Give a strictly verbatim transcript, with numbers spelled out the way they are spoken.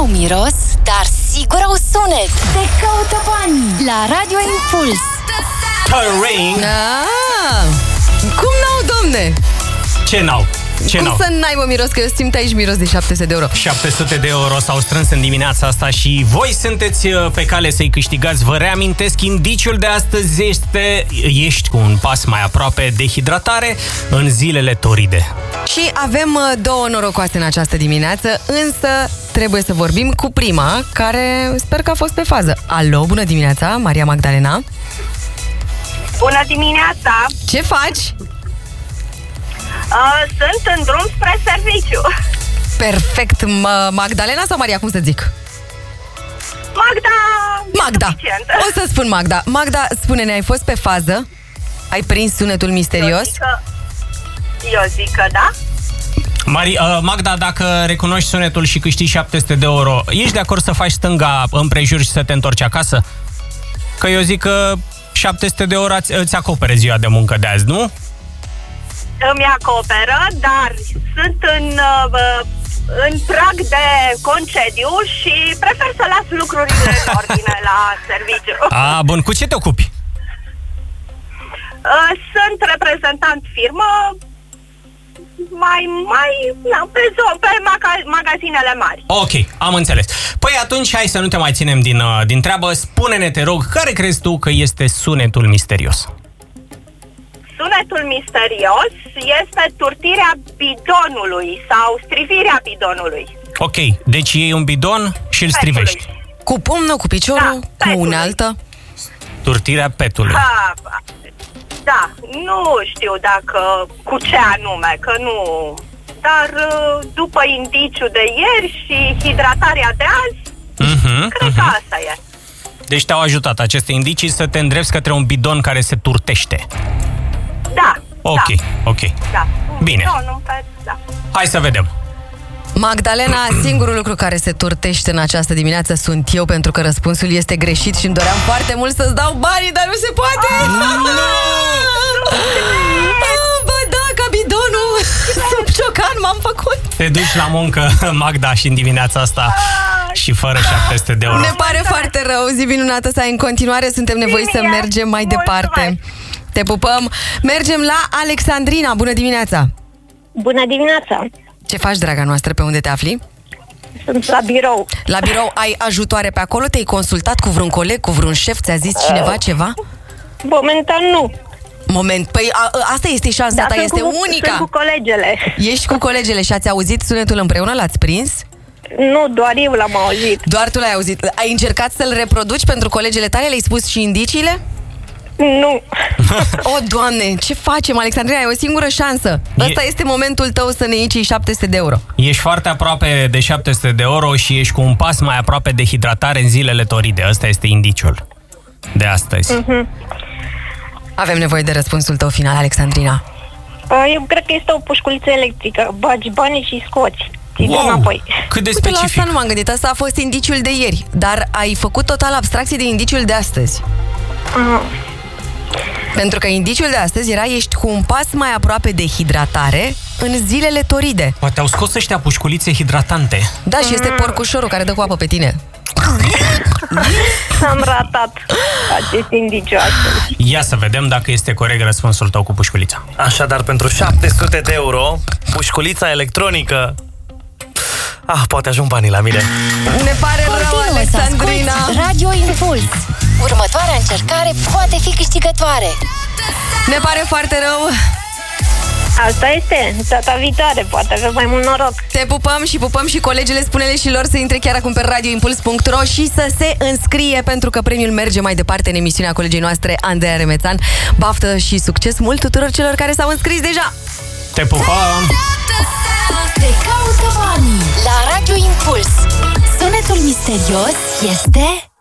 au miros, dar sigur au sunet. Te caută banii la Radio Impuls. Terrain. Ah, cum n-au, domne? Ce n-au? Ce Cum n-au? să n-aibă miros? Că eu simt aici miros de șapte sute de euro. șapte sute de euro s-au strâns în dimineața asta și voi sunteți pe cale să-i câștigați. Vă reamintesc, indiciul de astăzi este: ești cu un pas mai aproape de hidratare în zilele toride. Și avem două norocoase în această dimineață, însă trebuie să vorbim cu prima, care sper că a fost pe fază. Alo, bună dimineața, Maria Magdalena. Bună dimineața! Ce faci? Uh, sunt în drum spre serviciu. Perfect. Magdalena sau Maria, cum să zic? Magda... Magda. Suficient. O să spun Magda. Magda, spune-ne, ai fost pe fază? Ai prins sunetul misterios? Eu zic că, eu zic că da. Mari, uh, Magda, dacă recunoști sunetul și câștigi șapte sute de euro, ești de acord să faci stânga împrejur și să te întorci acasă? Că eu zic că șapte sute de euro îți acopere ziua de muncă de azi, nu? Îmi acoperă, dar sunt în, uh, în prag de concediu și prefer să las lucrurile în ordine la serviciu. A, bun, cu ce te ocupi? Uh, sunt reprezentant firmă mai, mai, na, pe, zo- pe maga- magazinele mari. Ok, am înțeles. Păi atunci hai să nu te mai ținem din, uh, din treabă. Spune-ne, te rog, care crezi tu că este sunetul misterios? Sunetul misterios este turtirea bidonului sau strivirea bidonului. Ok, deci iei un bidon și îl strivești. Cu pumnul, cu piciorul, Da, cu unealtă? Turtirea petului. Ha, da, nu știu dacă cu ce anume, că nu... Dar după indiciu de ieri și hidratarea de azi, Uh-huh, cred uh-huh. că asta e. Deci te-au ajutat aceste indicii să te îndrepți către un bidon care se turtește. Da, Ok, da, ok. da. Bine. Bidonul pe, da. Hai să vedem. Magdalena, singurul lucru care se turtește în această dimineață sunt eu, pentru că răspunsul este greșit și îmi doream foarte mult să-ți dau banii, dar nu se poate! Nu! Bă, da, ca bidonul sub ciocan m-am făcut! Te duci la muncă, Magda, și în dimineața asta și fără șapte sute de euro. Ne pare foarte rău, zi minunată să ai în continuare, suntem nevoiți să mergem mai departe. Te pupăm! Mergem la Alexandrina, bună dimineața! Bună dimineața! Ce faci, draga noastră, pe unde te afli? Sunt la birou. La birou ai ajutoare pe acolo? Te-ai consultat cu vreun coleg, cu vreun șef? Ți-a zis cineva ceva? Momentan nu. Moment, păi a, a, asta este șansa Dar ta, sunt este cu, unica. Sunt cu colegele. Ești cu colegele și ați auzit sunetul împreună? L-ați prins? Nu, doar eu l-am auzit. Doar tu l-ai auzit. Ai încercat să-l reproduci pentru colegele tale? Le-ai spus și indiciile? Nu. O, Doamne, ce facem, Alexandrina? E o singură șansă. E... Ăsta este momentul tău să ne iei cei șapte sute de euro. Ești foarte aproape de șapte sute de euro și ești cu un pas mai aproape de hidratare în zilele toride. Ăsta este indiciul de astăzi. Uh-huh. Avem nevoie de răspunsul tău final, Alexandrina. Eu cred că este o pușculiță electrică. Bagi banii și scoți. Wow, înapoi. cât de Uite, la specific. asta nu m-am gândit. Asta a fost indiciul de ieri. Dar ai făcut total abstracție de indiciul de astăzi. Uh-huh. Pentru că indiciul de astăzi era: ești cu un pas mai aproape de hidratare în zilele toride. Poate au scos ăștia pușculițe hidratante. Da, și este porcușorul care dă cu apă pe tine. Am ratat acest indiciu astăzi. Ia să vedem dacă este corect răspunsul tău cu pușculița. Așadar, pentru șapte sute de euro, pușculița electronică... Ah, poate ajung banii la mine. Ne pare rău, Continuă să Alexandrina. asculti Radio Impuls. Următoarea încercare poate fi câștigătoare. Ne pare foarte rău. Asta este. Data viitoare poate avea mai mult noroc. Te pupăm și pupăm și colegele. Spune-le și lor să intre chiar acum pe radio impuls punct ro și să se înscrie, pentru că premiul merge mai departe în emisiunea colegii noastre, Andreea Remețan. Baftă și succes mult tuturor celor care s-au înscris deja. Te pupăm! Te caută banii la Radio Impuls. Sunetul misterios este...